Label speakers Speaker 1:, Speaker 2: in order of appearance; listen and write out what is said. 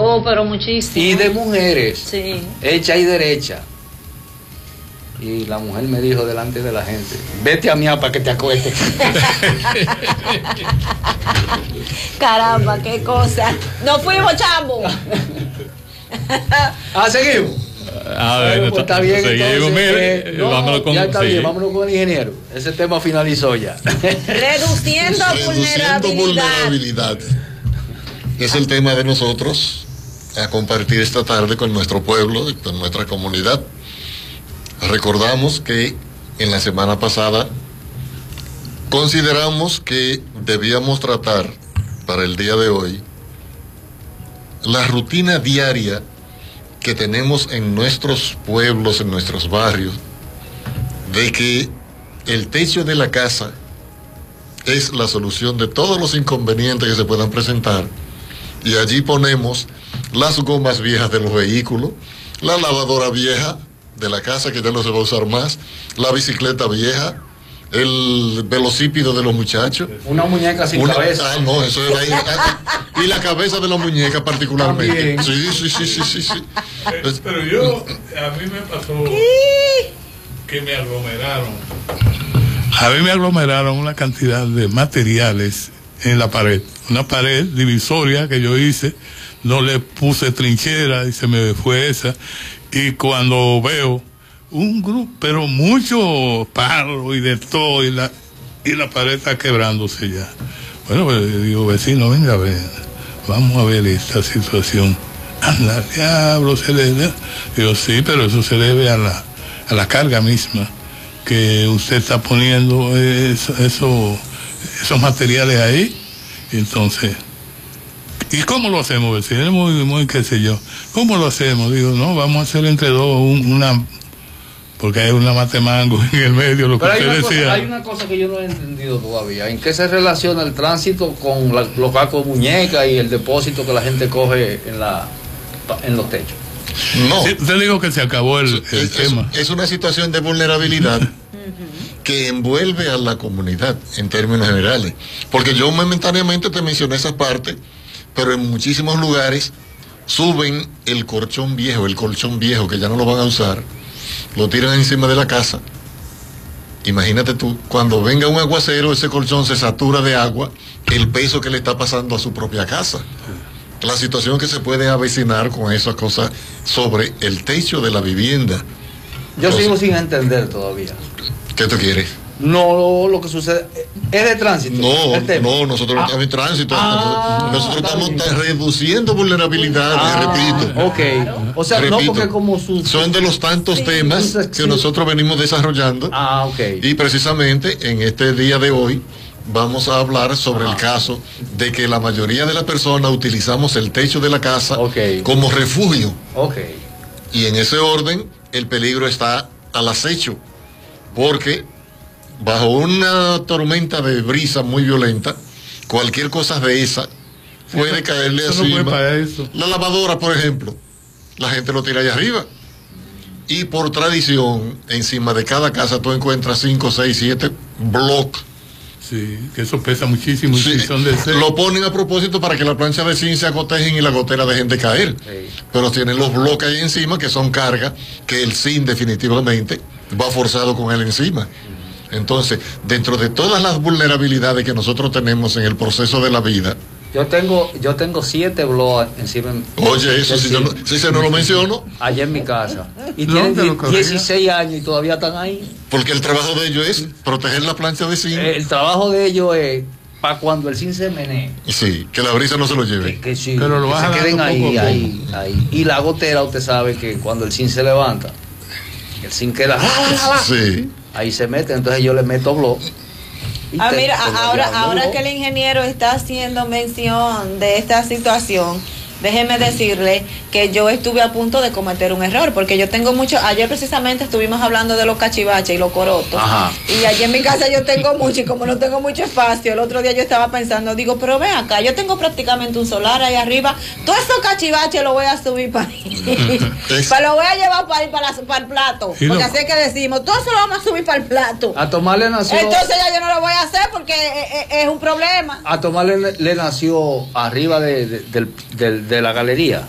Speaker 1: Oh, pero muchísimo.
Speaker 2: Y de mujeres,
Speaker 1: sí,
Speaker 2: hecha y derecha. Y la mujer me dijo delante de la gente, vete a miar para que te acuestes.
Speaker 3: Caramba, qué cosa. Nos fuimos, chamo.
Speaker 2: Seguimos. Bueno, pues está bien,
Speaker 4: seguimos,
Speaker 2: entonces,
Speaker 4: vámonos con,
Speaker 2: ya está
Speaker 4: sí.
Speaker 2: bien, vámonos con el ingeniero. Ese tema finalizó ya.
Speaker 3: Reduciendo vulnerabilidad.
Speaker 5: Es el tema de nosotros a compartir esta tarde con nuestro pueblo y con nuestra comunidad. Recordamos que en la semana pasada consideramos que debíamos tratar para el día de hoy la rutina diaria que tenemos en nuestros pueblos, en nuestros barrios, de que el techo de la casa es la solución de todos los inconvenientes que se puedan presentar, y allí ponemos las gomas viejas de los vehículos, la lavadora vieja de la casa que ya no se va a usar más, la bicicleta vieja, el velocípido de los muchachos.
Speaker 2: Una muñeca sin cabeza.
Speaker 5: No, eso era ahí. Y la cabeza de la muñeca particularmente.
Speaker 2: También.
Speaker 5: Sí.
Speaker 4: Pero yo, a mí me pasó que me aglomeraron. A mí me aglomeraron una cantidad de materiales en la pared. Una pared divisoria que yo hice, no le puse trinchera y se me fue esa. Y cuando veo un grupo, pero muchos palos y de todo, y la pared está quebrándose ya. Bueno, pues digo, vecino, venga, vamos a ver esta situación. Anda, diablo, se le da. Digo, sí, pero eso se debe a la carga misma que usted está poniendo esos materiales ahí. Entonces, ¿y cómo lo hacemos, vecino? Muy qué sé yo. ¿Cómo lo hacemos? Digo, no, vamos a hacer entre dos porque hay una matemango en el medio, lo que usted decía.
Speaker 2: Hay una cosa que yo no he entendido todavía. ¿En qué se relaciona el tránsito con los cacos de muñeca y el depósito que la gente coge en los techos?
Speaker 5: No.
Speaker 4: Sí, te digo que se acabó el tema.
Speaker 5: Es una situación de vulnerabilidad que envuelve a la comunidad en términos generales. Porque yo momentáneamente te mencioné esa parte, pero en muchísimos lugares suben el colchón viejo que ya no lo van a usar, lo tiran encima de la casa. Imagínate tú, cuando venga un aguacero, ese colchón se satura de agua, el peso que le está pasando a su propia casa. La situación que se puede avecinar con esas cosas sobre el techo de la vivienda.
Speaker 2: Yo sigo sin entender todavía.
Speaker 5: ¿Qué tú quieres?
Speaker 2: No, lo que sucede es de tránsito.
Speaker 5: No, nosotros no estamos en tránsito. Nosotros estamos reduciendo vulnerabilidades, repito.
Speaker 2: Ok. O sea, repito, no porque como
Speaker 5: son de los tantos temas que nosotros venimos desarrollando.
Speaker 2: Ok.
Speaker 5: Y precisamente en este día de hoy vamos a hablar sobre el caso de que la mayoría de las personas utilizamos el techo de la casa como refugio. Y en ese orden el peligro está al acecho, porque bajo una tormenta de brisa muy violenta, cualquier cosa de esa puede caerle encima. La lavadora, por ejemplo, la gente lo tira allá arriba. Y por tradición, encima de cada casa tú encuentras 5, 6, 7 bloques.
Speaker 4: Sí, que eso pesa muchísimo. Sí, son de
Speaker 5: lo ponen a propósito para que la plancha de zinc se acotejen y la gotera dejen de caer. Pero tienen los bloques ahí encima que son cargas que el zinc definitivamente va forzado con él encima. Entonces, dentro de todas las vulnerabilidades que nosotros tenemos en el proceso de la vida,
Speaker 2: yo tengo 7 blogs encima.
Speaker 5: Oye, eso si se no lo menciono.
Speaker 2: Allá en mi casa. Y tienen 16 años y todavía están ahí.
Speaker 5: Porque el trabajo de ellos es proteger la plancha de zinc.
Speaker 2: El trabajo de ellos es para cuando el zinc se menee.
Speaker 5: Sí, que la brisa no se lo lleve.
Speaker 2: Que sí, pero lo que se queden ahí. Y la gotera, usted sabe que cuando el zinc se levanta, el zinc queda.
Speaker 5: Sí.
Speaker 2: Ahí se mete, entonces yo le meto blog.
Speaker 3: Mira, ahora que el ingeniero está haciendo mención de esta situación, déjeme decirle que yo estuve a punto de cometer un error, porque yo tengo ayer precisamente estuvimos hablando de los cachivaches y los corotos. Y allí en mi casa yo tengo mucho, y como no tengo mucho espacio, el otro día yo estaba pensando, digo, pero ven acá, yo tengo prácticamente un solar ahí arriba, todos esos cachivaches los voy a subir para ahí. Lo voy a llevar para el plato, porque así es que decimos, todo eso lo vamos a subir para el plato.
Speaker 2: A Tomás le nació.
Speaker 3: Entonces ya yo no lo voy a hacer porque es un problema.
Speaker 2: A Tomás le nació arriba de la galería.